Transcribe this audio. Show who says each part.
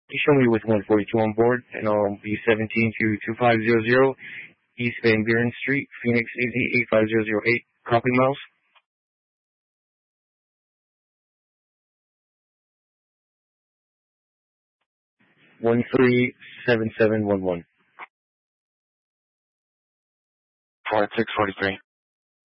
Speaker 1: You show me with 142 on board, and I'll be 17 to 2500 East Van Buren Street, Phoenix, AZ 85008. Copy, Miles. 137711.
Speaker 2: 4643.